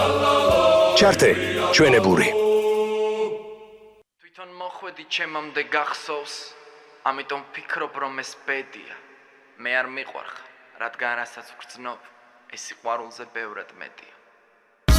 ჩართე ჩვენებური. თვითონ მოხვედი ჩემამდე გახსოვს, ამიტომ ფიქრობ რომ ეს ბედია. მე არ მიყვარხარ, რადგან რასაც ვგრძნობ, ეს სიყვარულზე ბევრად მეტია.